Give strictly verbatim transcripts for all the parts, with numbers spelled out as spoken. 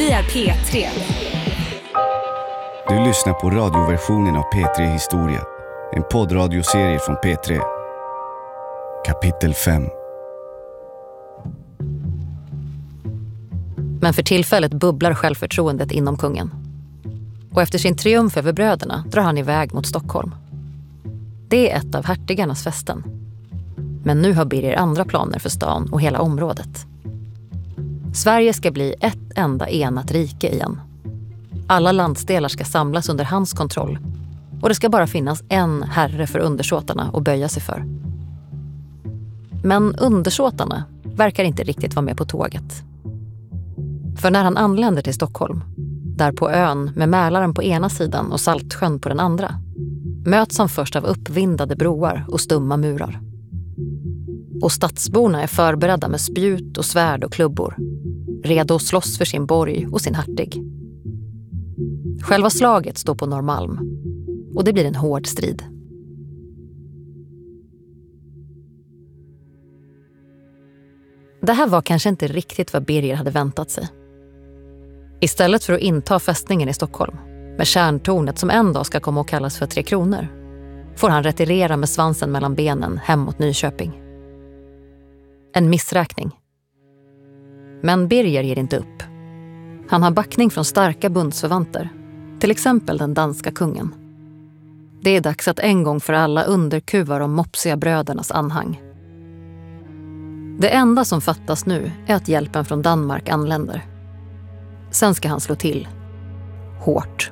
Vi är P tre. Du lyssnar på radioversionen av P tre Historia. En poddradioserie från P tre. Kapitel fem. Men för tillfället bubblar självförtroendet inom kungen. Och efter sin triumf över bröderna drar han iväg mot Stockholm. Det är ett av hertigarnas festen. Men nu har Birger andra planer för stan och hela området. Sverige ska bli ett enda enat rike igen. Alla landsdelar ska samlas under hans kontroll. Och det ska bara finnas en herre för undersåtarna att böja sig för. Men undersåtarna verkar inte riktigt vara med på tåget. För när han anländer till Stockholm, där på ön med Mälaren på ena sidan och Saltsjön på den andra, möts han först av uppvindade broar och stumma murar. Och stadsborna är förberedda med spjut och svärd och klubbor, redo att slåss för sin borg och sin hertig. Själva slaget står på Norrmalm, och det blir en hård strid. Det här var kanske inte riktigt vad Birger hade väntat sig. Istället för att inta fästningen i Stockholm, med kärntornet som en dag ska komma att kallas för Tre Kronor, får han retirera med svansen mellan benen hem mot Nyköping. En missräkning. Men Birger ger inte upp. Han har backning från starka bundsförvanter, till exempel den danska kungen. Det är dags att en gång för alla underkuva de mopsiga brödernas anhang. Det enda som fattas nu är att hjälpen från Danmark anländer. Sen ska han slå till. Hårt.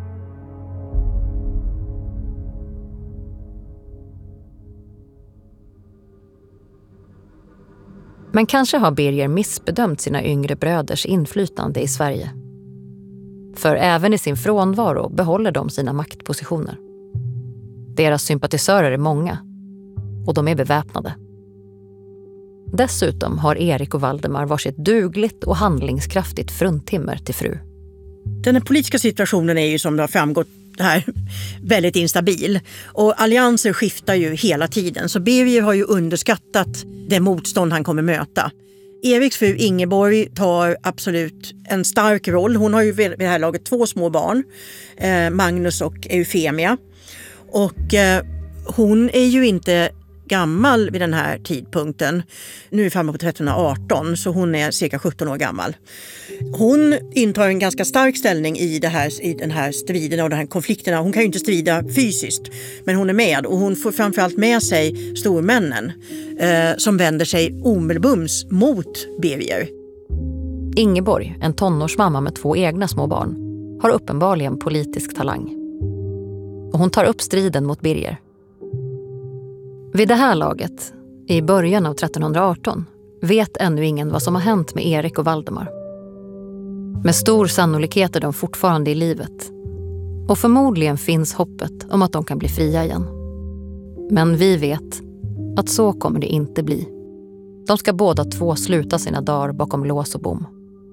Men kanske har Birger missbedömt sina yngre bröders inflytande i Sverige. För även i sin frånvaro behåller de sina maktpositioner. Deras sympatisörer är många, och de är beväpnade. Dessutom har Erik och Valdemar varsitt dugligt och handlingskraftigt fruntimmer till fru. Den politiska situationen är ju, som det har framgått här, väldigt instabil. Och allianser skiftar ju hela tiden. Så Birger har ju underskattat det motstånd han kommer möta. Eriks fru Ingeborg tar absolut en stark roll. Hon har ju vid det här laget två små barn, eh, Magnus och Eufemia. Och eh, hon är ju inte gammal vid den här tidpunkten. Nu är vi framme på tretton arton, så hon är cirka sjutton år gammal. Hon intar en ganska stark ställning i, det här, i den här striden och de här konflikterna. Hon kan ju inte strida fysiskt, men hon är med. Och hon får framförallt med sig stormännen eh, som vänder sig omedelbums mot Birger. Ingeborg, en tonårsmamma med två egna små barn, har uppenbarligen politisk talang. Och hon tar upp striden mot Birger. Vid det här laget, i början av tretton arton, vet ännu ingen vad som har hänt med Erik och Valdemar. Med stor sannolikhet är de fortfarande i livet. Och förmodligen finns hoppet om att de kan bli fria igen. Men vi vet att så kommer det inte bli. De ska båda två sluta sina dagar bakom lås och bom.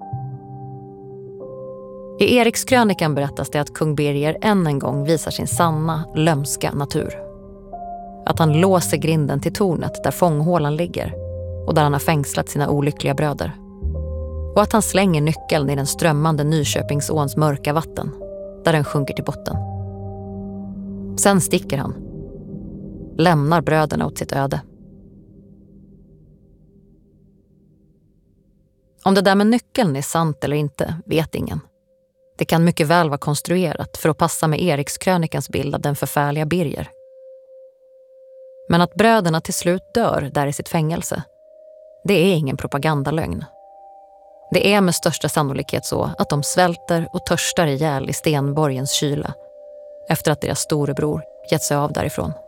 I Eriks krönikan berättas det att kung Birger än en gång visar sin sanna, lömska natur. Att han låser grinden till tornet där fånghålan ligger och där han har fängslat sina olyckliga bröder. Och att han slänger nyckeln i den strömmande Nyköpingsåns mörka vatten där den sjunker till botten. Sen sticker han. Lämnar bröderna åt sitt öde. Om det där med nyckeln är sant eller inte vet ingen. Det kan mycket väl vara konstruerat för att passa med Eriks krönikans bild av den förfärliga Birger. Men att bröderna till slut dör där i sitt fängelse, det är ingen propagandalögn. Det är med största sannolikhet så att de svälter och törstar ihjäl i stenborgens kyla efter att deras storebror gett sig av därifrån.